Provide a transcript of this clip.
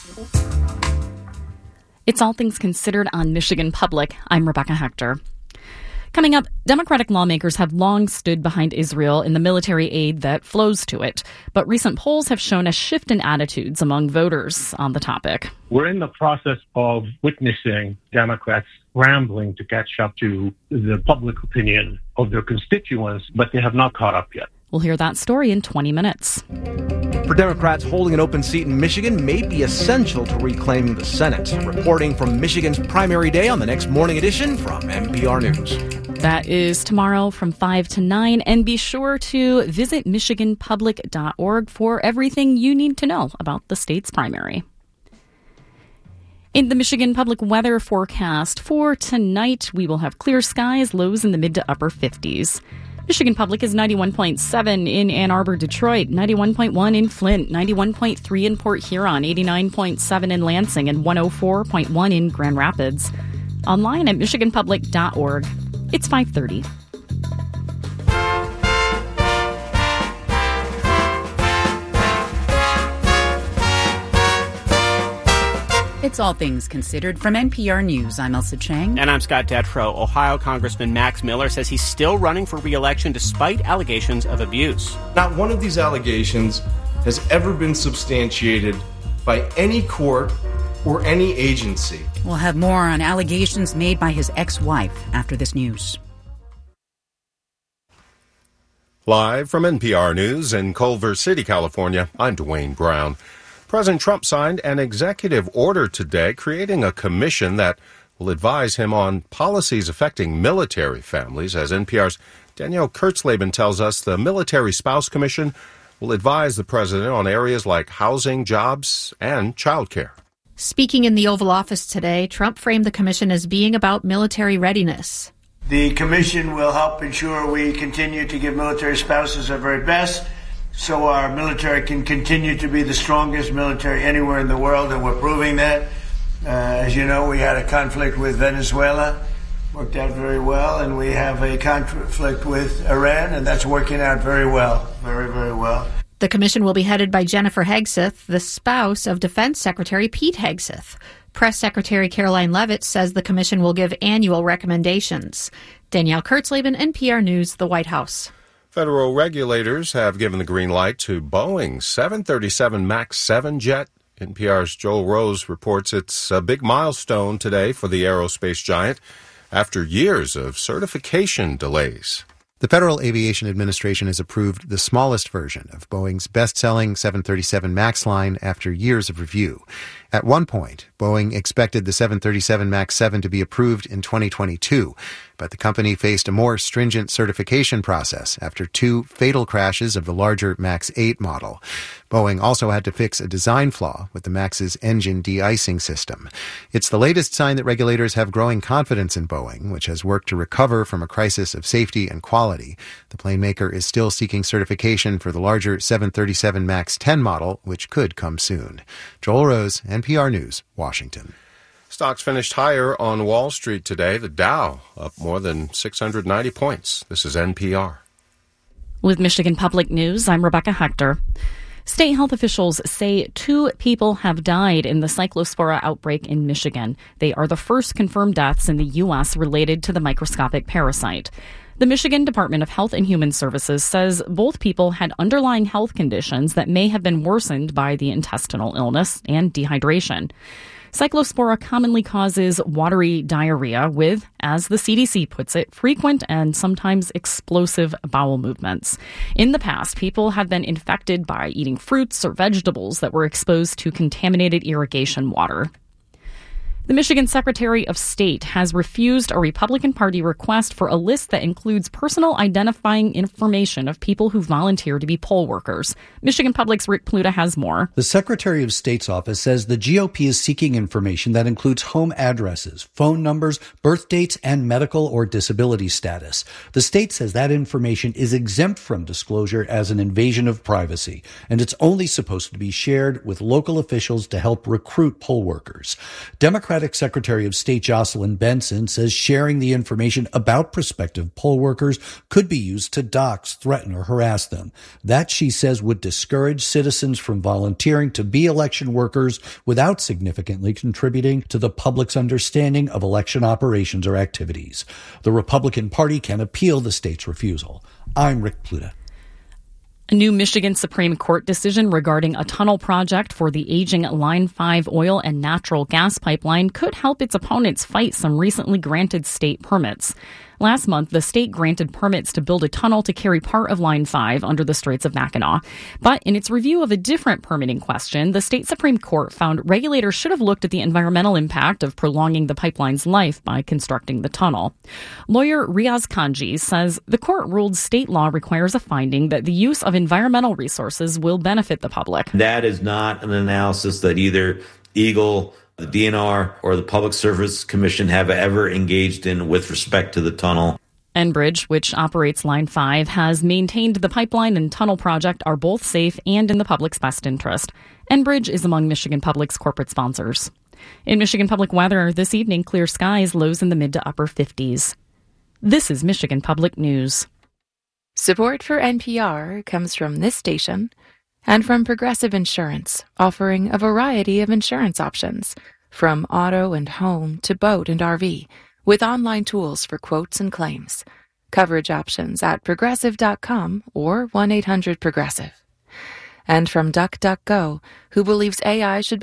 It's All Things Considered on Michigan Public. I'm Rebecca Hector. Coming up, Democratic lawmakers have long stood behind Israel in the military aid that flows to it. But recent polls have shown a shift in attitudes among voters on the topic. We're in the process of witnessing Democrats scrambling to catch up to the public opinion of their constituents, but they have not caught up yet. We'll hear that story in 20 minutes. For Democrats, holding an open seat in Michigan may be essential to reclaiming the Senate. Reporting from Michigan's primary day on the next Morning Edition from NPR News. That is tomorrow from 5 to 9. And be sure to visit michiganpublic.org for everything you need to know about the state's primary. In the Michigan Public weather forecast for tonight, we will have clear skies, lows in the mid to upper 50s. Michigan Public is 91.7 in Ann Arbor, Detroit, 91.1 in Flint, 91.3 in Port Huron, 89.7 in Lansing, and 104.1 in Grand Rapids. Online at michiganpublic.org. It's 5:30. It's All Things Considered from NPR News. I'm Elsa Chang. And I'm Scott Detrow. Ohio Congressman Max Miller says he's still running for re-election despite allegations of abuse. Not one of these allegations has ever been substantiated by any court or any agency. We'll have more on allegations made by his ex-wife after this news. Live from NPR News in Culver City, California, I'm Dwayne Brown. President Trump signed an executive order today creating a commission that will advise him on policies affecting military families. As NPR's Danielle Kurtzleben tells us, the Military Spouse Commission will advise the president on areas like housing, jobs, and child care. Speaking in the Oval Office today, Trump framed the commission as being about military readiness. The commission will help ensure we continue to give military spouses our very best, so our military can continue to be the strongest military anywhere in the world, and we're proving that. As you know, we had a conflict with Venezuela, worked out very well, and we have a conflict with Iran, and that's working out very well, very, very well. The commission will be headed by Jennifer Hegseth, the spouse of Defense Secretary Pete Hegseth. Press Secretary Caroline Leavitt says the commission will give annual recommendations. Danielle Kurtzleben, NPR News, the White House. Federal regulators have given the green light to Boeing's 737 MAX 7 jet. NPR's Joel Rose reports it's a big milestone today for the aerospace giant after years of certification delays. The Federal Aviation Administration has approved the smallest version of Boeing's best-selling 737 MAX line after years of review. At one point, Boeing expected the 737 MAX 7 to be approved in 2022, but the company faced a more stringent certification process after 2 fatal crashes of the larger MAX 8 model. Boeing also had to fix a design flaw with the MAX's engine de-icing system. It's the latest sign that regulators have growing confidence in Boeing, which has worked to recover from a crisis of safety and quality. The plane maker is still seeking certification for the larger 737 MAX 10 model, which could come soon. Joel Rose, NPR News, Washington. Stocks finished higher on Wall Street today. The Dow up more than 690 points. This is NPR. With Michigan Public News, I'm Rebecca Hector. State health officials say 2 people have died in the Cyclospora outbreak in Michigan. They are the first confirmed deaths in the U.S. related to the microscopic parasite. The Michigan Department of Health and Human Services says both people had underlying health conditions that may have been worsened by the intestinal illness and dehydration. Cyclospora commonly causes watery diarrhea with, as the CDC puts it, frequent and sometimes explosive bowel movements. In the past, people have been infected by eating fruits or vegetables that were exposed to contaminated irrigation water. The Michigan Secretary of State has refused a Republican Party request for a list that includes personal identifying information of people who volunteer to be poll workers. Michigan Public's Rick Pluta has more. The Secretary of State's office says the GOP is seeking information that includes home addresses, phone numbers, birth dates, and medical or disability status. The state says that information is exempt from disclosure as an invasion of privacy, and it's only supposed to be shared with local officials to help recruit poll workers. Democrats Democratic Secretary of State Jocelyn Benson says sharing the information about prospective poll workers could be used to dox, threaten, or harass them. That, she says, would discourage citizens from volunteering to be election workers without significantly contributing to the public's understanding of election operations or activities. The Republican Party can appeal the state's refusal. I'm Rick Pluta. A new Michigan Supreme Court decision regarding a tunnel project for the aging Line 5 oil and natural gas pipeline could help its opponents fight some recently granted state permits. Last month, the state granted permits to build a tunnel to carry part of Line 5 under the Straits of Mackinac. But in its review of a different permitting question, the state Supreme Court found regulators should have looked at the environmental impact of prolonging the pipeline's life by constructing the tunnel. Lawyer Riaz Kanji says the court ruled state law requires a finding that the use of environmental resources will benefit the public. That is not an analysis that either Eagle, the DNR, or the Public Service Commission have ever engaged in with respect to the tunnel. Enbridge, which operates Line 5, has maintained the pipeline and tunnel project are both safe and in the public's best interest. Enbridge is among Michigan Public's corporate sponsors. In Michigan Public weather, this evening, clear skies, lows in the mid to upper 50s. This is Michigan Public News. Support for NPR comes from this station and from Progressive Insurance, offering a variety of insurance options, from auto and home to boat and RV, with online tools for quotes and claims. Coverage options at progressive.com or 1-800-PROGRESSIVE. And from DuckDuckGo, who believes AI should be